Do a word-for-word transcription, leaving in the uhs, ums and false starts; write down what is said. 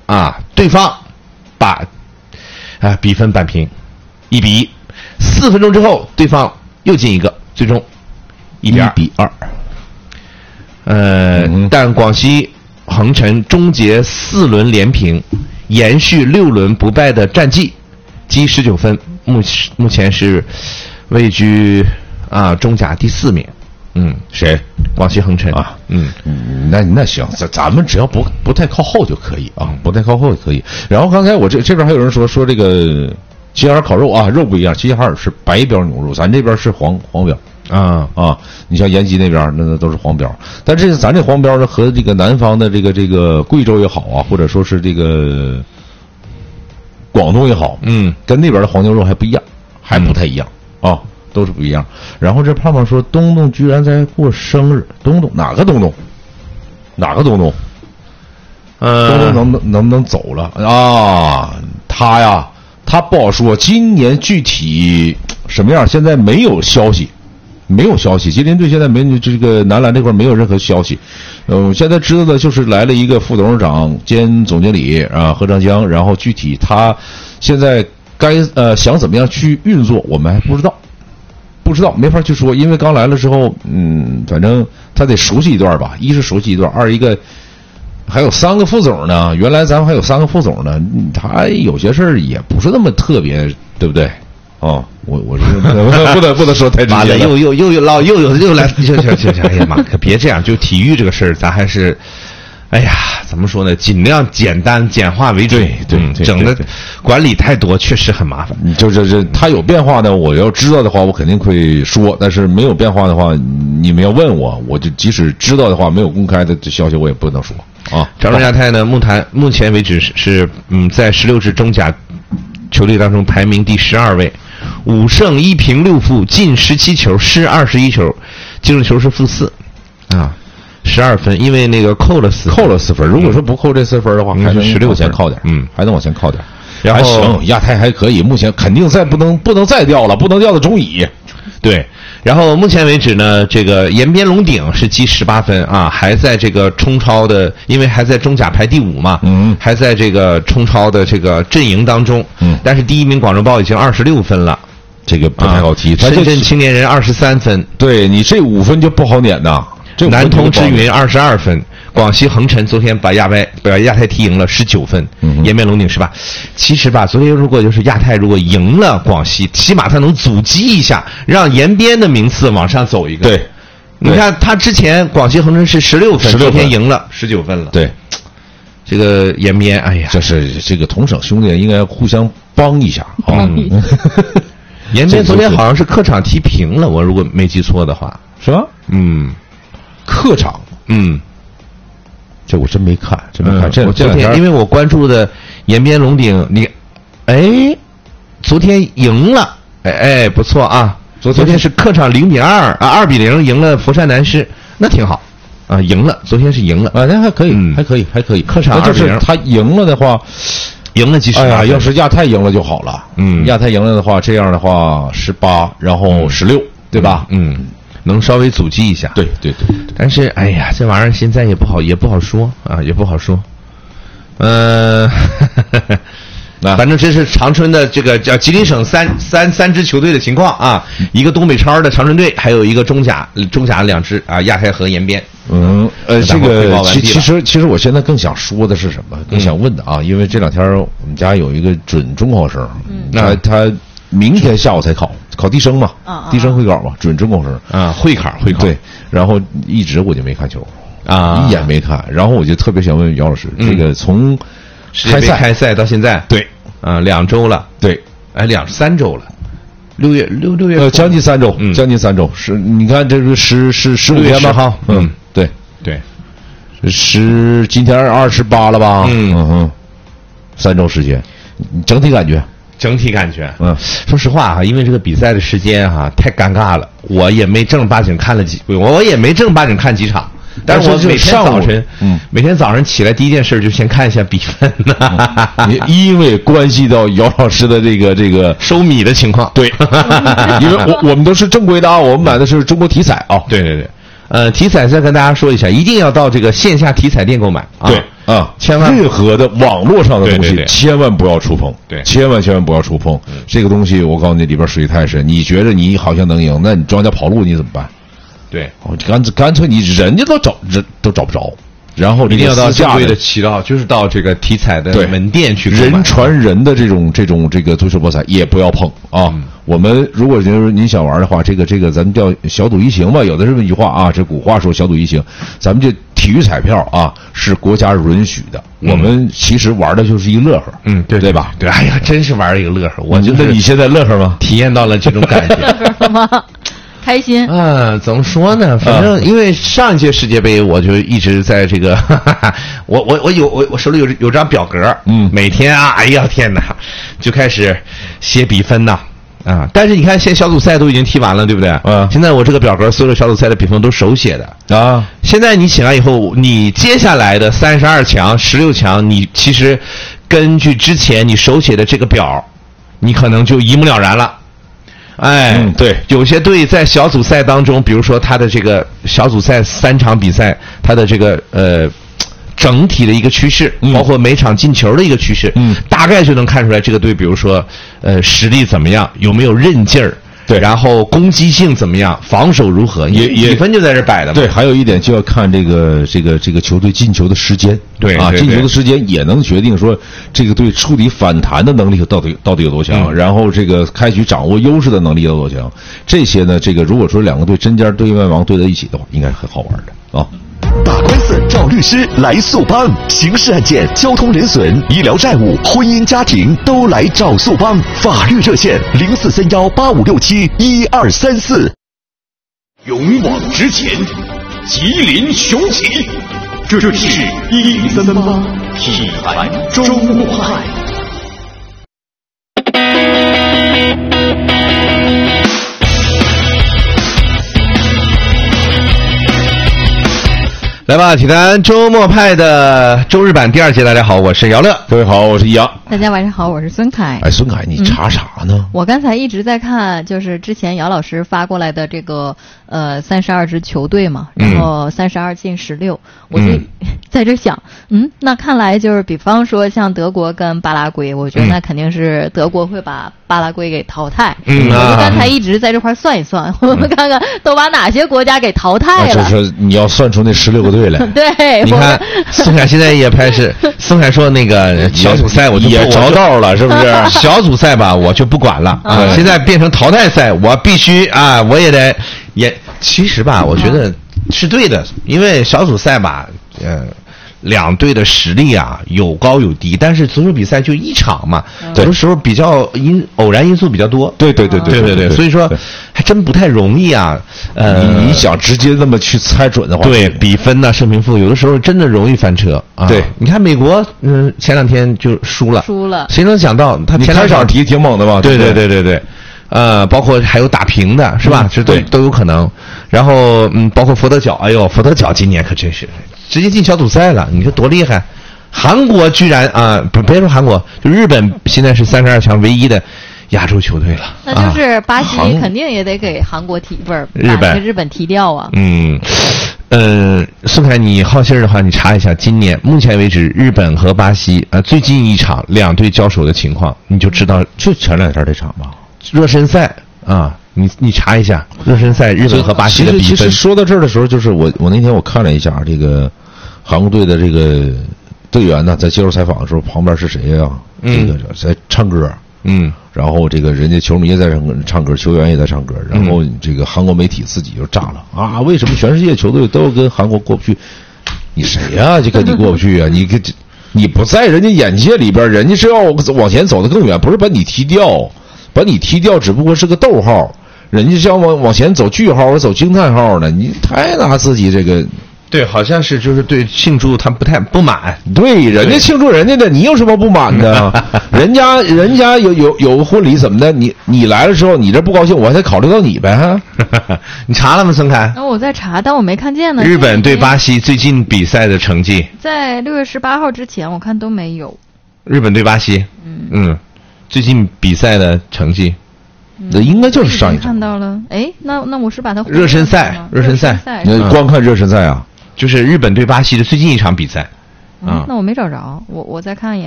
啊，对方把啊比分扳平，一比一。四分钟之后，对方又进一个，最终一比二。 比二。 呃，嗯、但广西恒辰终结四轮连平，延续六轮不败的战绩，积十九分，目目前是位居啊中甲第四名。嗯， 谁？ 广西恒辰啊。 嗯嗯，那那行，咱咱们只要不不太靠后就可以啊，不太靠后就可以。然后刚才我这这边还有人说说这个齐齐哈尔烤肉啊，肉不一样，齐齐哈尔是白标牛肉，咱这边是黄黄标。啊啊！你像延吉那边，那那都是黄标，但这咱这黄标呢，和这个南方的这个这个贵州也好啊，或者说是这个广东也好， 嗯， 跟那边的黄牛肉还不一样，还不太一样、嗯、啊，都是不一样。然后这胖胖说，东东居然在过生日，东东哪个东东？哪个东东？ 呃， 东东能能能不能走了啊？他呀，他不好说，今年具体什么样，现在没有消息。没有消息，吉林队现在没这个男篮这块没有任何消息。嗯、呃，现在知道的就是来了一个副董事长兼总经理啊，何长江。然后具体他现在该呃想怎么样去运作，我们还不知道，不知道没法去说，因为刚来了之后，嗯，反正他得熟悉一段吧。一是熟悉一段，二一个还有三个副总呢。原来咱们还有三个副总呢，他有些事儿也不是那么特别，对不对？哦，我我是不能不能不能说太直接了。 完了，又又又又老又有又来，就就就哎呀妈，可别这样！就体育这个事儿，咱还是，哎呀，怎么说呢？尽量简单简化为主。 对对、嗯， 整的管理太多，确实很麻烦。 就这这，他有变化呢，我要知道的话，我肯定会说；但是没有变化的话，你们要问我，我就即使知道的话，没有公开的消息，我也不能说啊。 漳州亚泰呢，目前目前为止是是嗯，在十六支中甲球队当中排名第十二位。五胜一平六负，进十七球，失二十一球，净胜球是负四，啊，十二分，因为那个扣了四， 扣了四分。如果说不扣这四分的话， 嗯、 还能十六往前靠点， 嗯， 还能往前靠点。 然后还行，亚太还可以，目前肯定再不能不能再掉了，不能掉到中乙。 对，然后目前为止呢，这个延边龙鼎是积十八分啊，还在这个冲超的，因为还在中甲排第五嘛， 嗯， 还在这个冲超的这个阵营当中， 嗯， 但是第一名广州豹已经二十六分了， 这个不太好提。 啊、深圳青年人二十三分， 对你这五分就不好撵呐。 南通之云二十二分，广西恒辰昨天把亚外把亚太踢赢了十九分， 嗯、 延边龙鼎是吧？其实吧，昨天如果就是亚太如果赢了广西，起码他能阻击一下，让延边的名次往上走一个。 对， 你看他之前广西恒辰是十六分， 昨天赢了十九分了。 对， 这个延边，哎呀， 这是这个同省兄弟应该互相帮一下啊。 嗯、延边昨天好像是客场踢平了，我如果没记错的话， 是吧？ 嗯。 客场， 嗯， 这我真没看，真没看。 嗯、 这我昨天因为我关注的延边龙鼎，你，哎，昨天赢了，哎哎，不错啊。昨天是客场零比二啊，二比零赢了佛山南师，那挺好啊，赢了。昨天是赢了啊，那还可以， 嗯、 还可以，还可以。 客场二比零，他赢了的话， 赢了几十。 哎呀，要是亚太赢了就好了。 嗯， 亚太赢了的话，这样的话十八，然后十六、嗯，对吧？ 嗯。能稍微阻击一下， 对对 对, 对, 对。 但是哎呀，这玩意儿现在也不好，也不好说啊，也不好说。呃，反正这是长春的这个叫吉林省三三三支球队的情况啊，一个东北超的长春队，还有一个中甲中甲两支啊，亚太和延边。 嗯，呃，这个其其实其实我现在更想说的是什么？更想问的啊，嗯、因为这两天我们家有一个准中考生，嗯，他他明天下午才考。考地生嘛，地生会考嘛，准中考生啊，会考会考。 对，然后一直我就没看球啊， 一眼没看。然后我就特别想问姚老师， 嗯、 这个从开赛开赛到现在， 对啊，两周了， 对， 哎，两三周了，六月六六月呃，将近三周， 嗯、 将近三周。是，你看这是十十十五天吧？ 嗯， 对对， 十今天二十八了吧？ 嗯嗯哼，三周时间，整体感觉。 整体感觉， 嗯， 说实话哈，因为这个比赛的时间哈太尴尬了，我也没正儿八经看了几，我也没正儿八经看几场，但是我每天早晨， 嗯， 每天早上起来第一件事就先看一下比分呐、 嗯，因为关系到姚老师的这个这个收米的情况， 对，因为我我们都是正规的啊，我们买的是中国体彩啊， 对对对。 呃，体彩再跟大家说一下，一定要到这个线下体彩店购买啊。 对啊， 千万任何的网络上的东西对对对千万不要触碰， 对千万千万不要触碰。嗯、这个东西我告诉你，里边水太深，你觉得你好像能赢，那你庄家跑路你怎么办？ 对， 干干脆你人家都找人都找不着。然后一定要到正规的渠道，就是到这个体彩的门店去。 人传人的这种这种这个足球博彩也不要碰啊！嗯、我们如果就是您想玩的话，这个这个咱们叫小赌怡情吧，有的是这么一句话啊，这古话说小赌怡情，咱们这体育彩票啊是国家允许的，嗯、我们其实玩的就是一乐呵， 嗯，对对吧？ 对，哎呀，真是玩一个乐呵，我觉得你现在乐呵吗？ 体验到了这种感觉。 开心啊，怎么说呢？反正因为上一届世界杯，我就一直在这个，哈哈哈我我我有我我手里有有张表格，嗯，每天啊，哎呀天哪，就开始写比分呐，啊！但是你看，现在小组赛都已经踢完了，对不对？嗯，现在我这个表格所有的小组赛的比分都手写的啊。现在你起来以后，你接下来的三十二强、十六强，你其实根据之前你手写的这个表，你可能就一目了然了。哎、嗯，对，有些队在小组赛当中，比如说他的这个小组赛三场比赛，他的这个呃整体的一个趋势，嗯、包括每场进球的一个趋势，嗯，大概就能看出来这个队，比如说呃实力怎么样，有没有韧劲儿。对，然后攻击性怎么样，防守如何，也也比分就在这摆的嘛。 对，还有一点就要看这个这个这个球队进球的时间， 对啊， 对对进球的时间也能决定说这个队处理反弹的能力到底到底有多强，嗯、然后这个开局掌握优势的能力有多强。这些呢，这个如果说两个队针尖对麦芒对在一起的话，应该是很好玩的啊。 打官司找律师来速帮，刑事案件、交通人损、医疗债务、婚姻家庭都来找速帮。法律热线零四三幺八五六七一二三四。 勇往直前，吉林雄起，这是一零三八体坛周末派。 来吧，体坛周末派的周日版第二节，大家好，我是姚乐。 各位好，我是易阳。 大家晚上好，我是孙凯。 哎，孙凯，你查啥呢？ 嗯、我刚才一直在看，就是之前姚老师发过来的这个呃三十二支球队嘛，然后三十二进十六，我就在这想，嗯，那看来就是比方说像德国跟巴拉圭，我觉得那肯定是德国会把巴拉圭给淘汰。嗯，我刚才一直在这块算一算，我们看看都把哪些国家给淘汰了。 啊、就是你要算出那十六个队来。 对， 你看宋凯现在也开始，宋凯说那个小组赛我就也着道了，是不是？ 小组赛吧，我就不管了啊，现在变成淘汰赛，我必须啊，我也得也。其实吧，我觉得是对的，因为小组赛吧，呃。两队的实力啊有高有低，但是足球比赛就一场嘛，有的时候比较因偶然因素比较多。 对对对对对对，所以说还真不太容易啊。呃， 你你想直接那么去猜准的话， 对比分呐、胜平负，有的时候真的容易翻车啊。 对， 你看美国，嗯，前两天就输了， 输了， 谁能想到他前两场踢挺猛的吧？ 对对对对对。呃，包括还有打平的，是吧？这、嗯、都都有可能。然后，嗯，包括佛得角，哎呦，佛得角今年可真是直接进小组赛了，你说多厉害！韩国居然啊，不别说韩国，就日本现在是三十二强唯一的亚洲球队了。 那就是巴西肯定也得给韩国踢，不是日本日本踢掉啊。 嗯，呃，宋凯，你好心的话，你查一下今年目前为止日本和巴西呃最近一场两队交手的情况，你就知道就前两天这场吧。 热身赛啊，你你查一下热身赛日本和巴西的比分。 其实说到这儿的时候，就是我我那天我看了一下这个韩国队的这个队员呢，在接受采访的时候，旁边是谁呀、啊？嗯，这个在唱歌， 嗯， 然后这个人家球迷也在唱歌，唱歌，球员也在唱歌，然后这个韩国媒体自己就炸了啊！为什么全世界球队都跟韩国过不去？你谁呀、啊？就跟你过不去啊？你跟你不在人家眼界里边，人家是要往前走得更远，不是把你踢掉。把你踢掉只不过是个逗号，人家是要往往前走句号或走惊叹号呢，你太拿自己这个。 对，好像是就是对庆祝他不太不满。 对，人家庆祝人家的，你有什么不满的？人家人家有有有婚礼怎么的？你你来的时候，你这不高兴，我还得考虑到你呗。 你查了吗，孙凯？ 那、哦、我在查，但我没看见呢。 日本对巴西最近比赛的成绩， 在六月十八号之前，我看都没有。 日本对巴西，嗯嗯。最近比赛的成绩， 那应该就是上一场。 看到了，哎，那那我是把它热身赛，热身赛， 你光看热身赛啊， 就是日本对巴西的最近一场比赛。 啊，那我没找着，我我再看一眼。